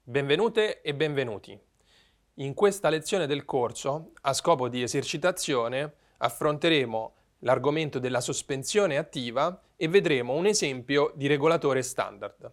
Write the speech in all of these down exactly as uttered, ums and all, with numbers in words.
Benvenute e benvenuti. In questa lezione del corso, a scopo di esercitazione, affronteremo l'argomento della sospensione attiva e vedremo un esempio di regolatore standard.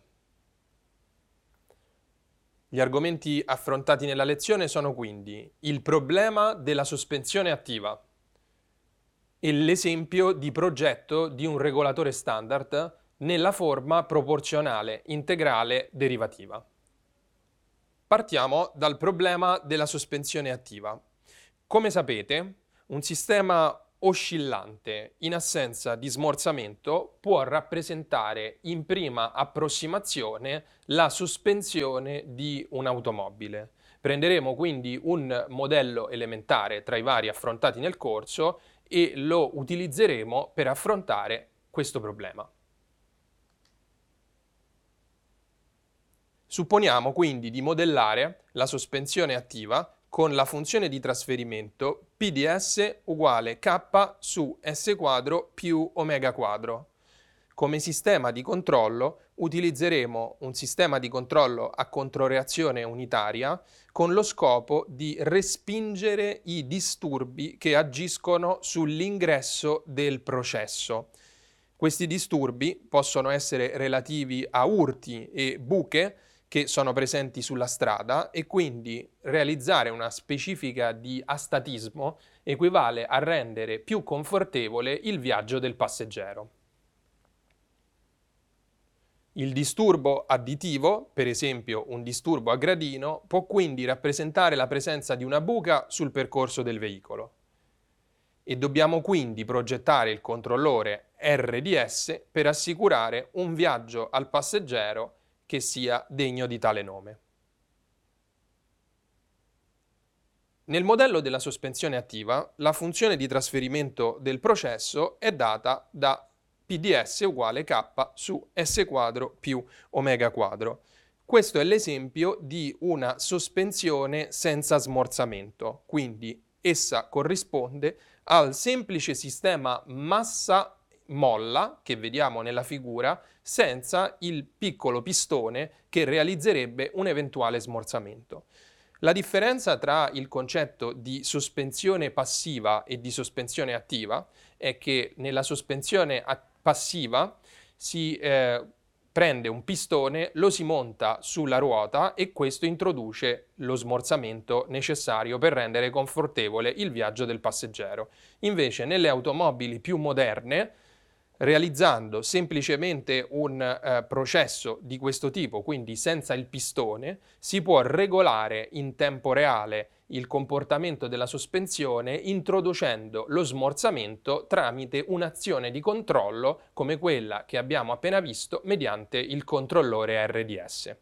Gli argomenti affrontati nella lezione sono quindi il problema della sospensione attiva e l'esempio di progetto di un regolatore standard nella forma proporzionale integrale derivativa. Partiamo dal problema della sospensione attiva. Come sapete, un sistema oscillante in assenza di smorzamento può rappresentare in prima approssimazione la sospensione di un'automobile. Prenderemo quindi un modello elementare tra i vari affrontati nel corso e lo utilizzeremo per affrontare questo problema. Supponiamo quindi di modellare la sospensione attiva con la funzione di trasferimento P di S uguale K su S quadro più omega quadro. Come sistema di controllo utilizzeremo un sistema di controllo a controreazione unitaria con lo scopo di respingere i disturbi che agiscono sull'ingresso del processo. Questi disturbi possono essere relativi a urti e buche che sono presenti sulla strada e quindi realizzare una specifica di astatismo equivale a rendere più confortevole il viaggio del passeggero. Il disturbo additivo, per esempio un disturbo a gradino, può quindi rappresentare la presenza di una buca sul percorso del veicolo. E dobbiamo quindi progettare il controllore R D S per assicurare un viaggio al passeggero che sia degno di tale nome. Nel modello della sospensione attiva, la funzione di trasferimento del processo è data da P di S uguale K su S quadro più omega quadro. Questo è l'esempio di una sospensione senza smorzamento, quindi essa corrisponde al semplice sistema massa-molla che vediamo nella figura senza il piccolo pistone che realizzerebbe un eventuale smorzamento. La differenza tra il concetto di sospensione passiva e di sospensione attiva è che nella sospensione passiva si eh, prende un pistone, lo si monta sulla ruota e questo introduce lo smorzamento necessario per rendere confortevole il viaggio del passeggero. Invece nelle automobili più moderne, realizzando semplicemente un eh, processo di questo tipo, quindi senza il pistone, si può regolare in tempo reale il comportamento della sospensione introducendo lo smorzamento tramite un'azione di controllo come quella che abbiamo appena visto mediante il controllore R D S.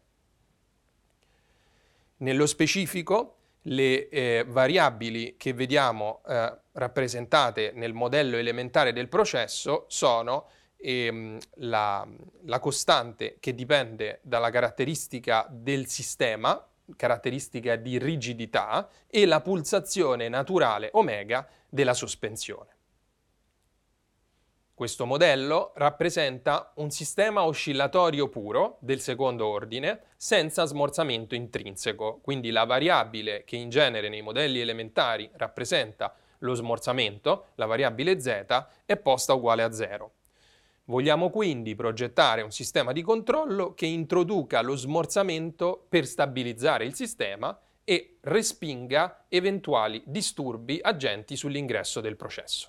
Nello specifico, le eh, variabili che vediamo eh, rappresentate nel modello elementare del processo sono ehm, la, la costante che dipende dalla caratteristica del sistema, caratteristica di rigidità, e la pulsazione naturale omega della sospensione. Questo modello rappresenta un sistema oscillatorio puro del secondo ordine senza smorzamento intrinseco, quindi la variabile che in genere nei modelli elementari rappresenta lo smorzamento, la variabile z, è posta uguale a zero. Vogliamo quindi progettare un sistema di controllo che introduca lo smorzamento per stabilizzare il sistema e respinga eventuali disturbi agenti sull'ingresso del processo.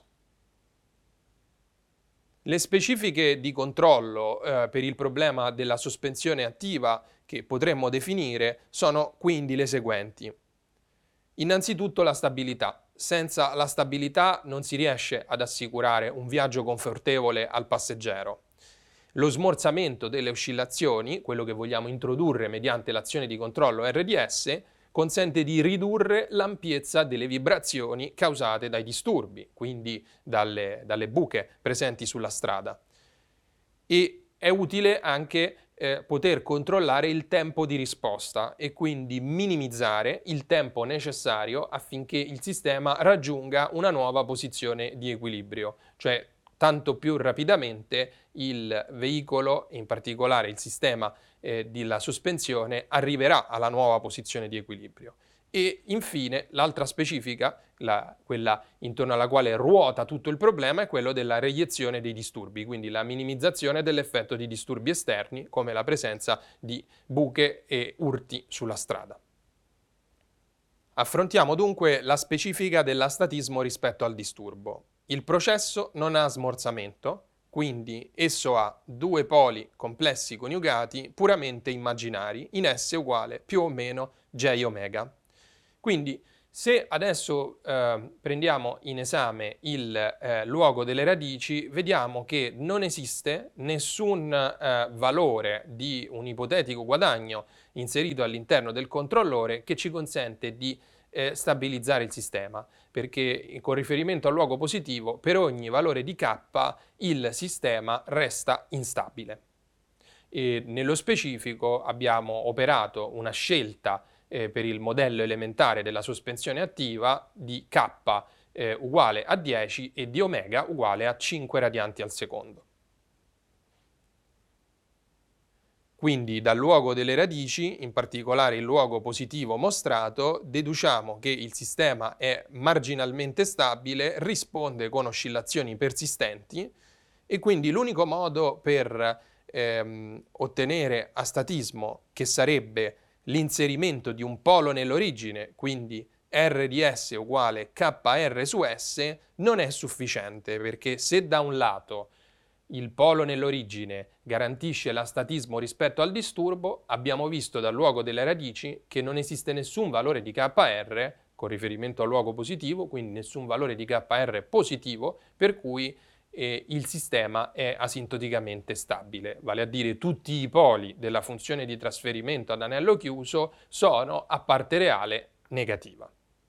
Le specifiche di controllo eh, per il problema della sospensione attiva che potremmo definire sono quindi le seguenti. Innanzitutto la stabilità. Senza la stabilità non si riesce ad assicurare un viaggio confortevole al passeggero. Lo smorzamento delle oscillazioni, quello che vogliamo introdurre mediante l'azione di controllo R D S, consente di ridurre l'ampiezza delle vibrazioni causate dai disturbi, quindi dalle, dalle buche presenti sulla strada. E è utile anche eh, poter controllare il tempo di risposta e quindi minimizzare il tempo necessario affinché il sistema raggiunga una nuova posizione di equilibrio, cioè tanto più rapidamente il veicolo, in particolare il sistema eh, della sospensione, arriverà alla nuova posizione di equilibrio. E infine l'altra specifica, la, quella intorno alla quale ruota tutto il problema, è quello della reiezione dei disturbi, quindi la minimizzazione dell'effetto di disturbi esterni come la presenza di buche e urti sulla strada. Affrontiamo dunque la specifica dell'astatismo rispetto al disturbo. Il processo non ha smorzamento, quindi esso ha due poli complessi coniugati puramente immaginari in S uguale più o meno J omega. Quindi se adesso eh, prendiamo in esame il eh, luogo delle radici, vediamo che non esiste nessun eh, valore di un ipotetico guadagno inserito all'interno del controllore che ci consente di eh, stabilizzare il sistema, perché con riferimento al luogo positivo, per ogni valore di K il sistema resta instabile. E nello specifico abbiamo operato una scelta Eh, per il modello elementare della sospensione attiva di K eh, uguale a dieci e di omega uguale a cinque radianti al secondo. Quindi dal luogo delle radici, in particolare il luogo positivo mostrato, deduciamo che il sistema è marginalmente stabile, risponde con oscillazioni persistenti e quindi l'unico modo per ehm, ottenere astatismo, che sarebbe l'inserimento di un polo nell'origine, quindi R di S uguale K R su S, non è sufficiente, perché se da un lato il polo nell'origine garantisce l'astatismo rispetto al disturbo, abbiamo visto dal luogo delle radici che non esiste nessun valore di K R con riferimento al luogo positivo, quindi nessun valore di K R positivo, per cui E il sistema è asintoticamente stabile, vale a dire tutti i poli della funzione di trasferimento ad anello chiuso sono a parte reale negativa.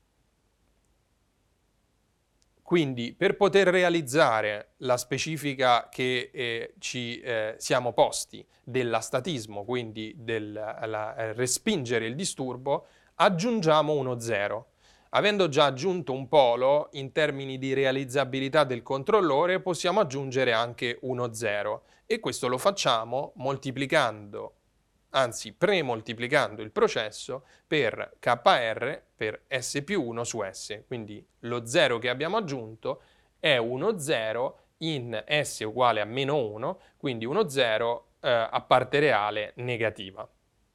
Quindi per poter realizzare la specifica che eh, ci eh, siamo posti dell'astatismo, quindi del la, respingere il disturbo, aggiungiamo uno zero. Avendo già aggiunto un polo, in termini di realizzabilità del controllore possiamo aggiungere anche uno zero e questo lo facciamo moltiplicando, anzi premoltiplicando il processo per K R per S più uno su S. Quindi lo zero che abbiamo aggiunto è uno zero in S uguale a meno uno, quindi uno zero eh, a parte reale negativa.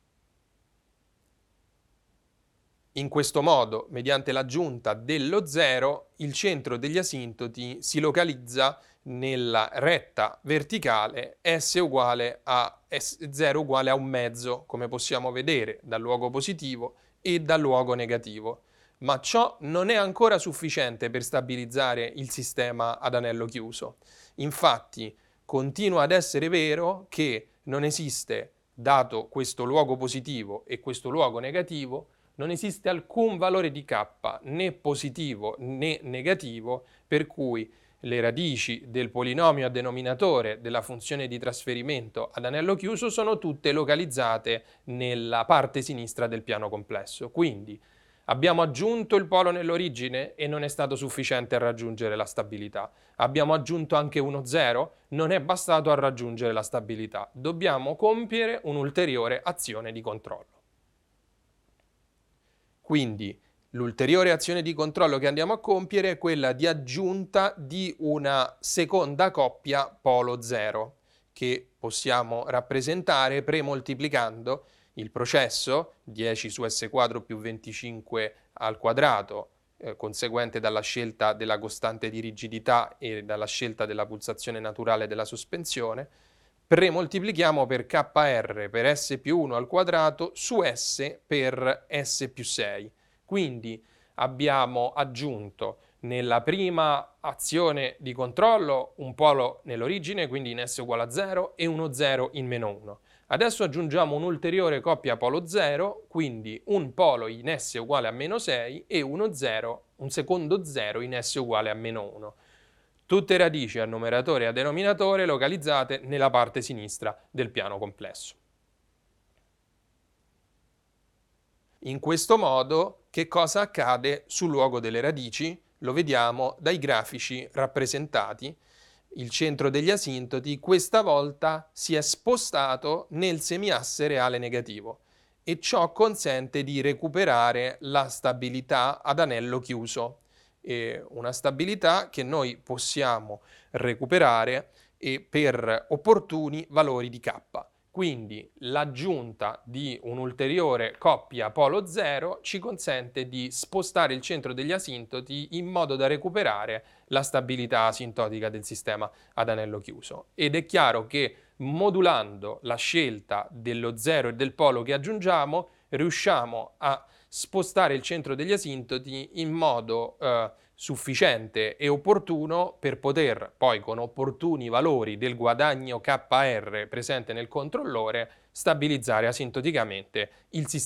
In questo modo, mediante l'aggiunta dello zero, il centro degli asintoti si localizza nella retta verticale S uguale a S zero uguale a un mezzo, come possiamo vedere dal luogo positivo e dal luogo negativo. Ma ciò non è ancora sufficiente per stabilizzare il sistema ad anello chiuso. Infatti, continua ad essere vero che non esiste, dato questo luogo positivo e questo luogo negativo, non esiste alcun valore di K, né positivo né negativo, per cui le radici del polinomio a denominatore della funzione di trasferimento ad anello chiuso sono tutte localizzate nella parte sinistra del piano complesso. Quindi abbiamo aggiunto il polo nell'origine e non è stato sufficiente a raggiungere la stabilità. Abbiamo aggiunto anche uno zero, non è bastato a raggiungere la stabilità. Dobbiamo compiere un'ulteriore azione di controllo. Quindi l'ulteriore azione di controllo che andiamo a compiere è quella di aggiunta di una seconda coppia polo zero, che possiamo rappresentare premoltiplicando il processo dieci su S quadro più venticinque al quadrato, eh, conseguente dalla scelta della costante di rigidità e dalla scelta della pulsazione naturale della sospensione, premoltiplichiamo per K R per S più uno al quadrato su S per S più sei. Quindi abbiamo aggiunto nella prima azione di controllo un polo nell'origine, quindi in S uguale a zero, e uno zero in meno uno. Adesso aggiungiamo un'ulteriore coppia polo zero, quindi un polo in S uguale a meno sei e uno zero, un secondo zero in S uguale a meno uno. Tutte radici a numeratore e a denominatore localizzate nella parte sinistra del piano complesso. In questo modo, che cosa accade sul luogo delle radici? Lo vediamo dai grafici rappresentati il centro degli asintoti questa volta si è spostato nel semiasse reale negativo e ciò consente di recuperare la stabilità ad anello chiuso. E una stabilità che noi possiamo recuperare e per opportuni valori di K. Quindi l'aggiunta di un'ulteriore coppia polo zero ci consente di spostare il centro degli asintoti in modo da recuperare la stabilità asintotica del sistema ad anello chiuso. Ed è chiaro che modulando la scelta dello zero e del polo che aggiungiamo, riusciamo a spostare il centro degli asintoti in modo eh, sufficiente e opportuno per poter poi con opportuni valori del guadagno K R presente nel controllore stabilizzare asintoticamente il sistema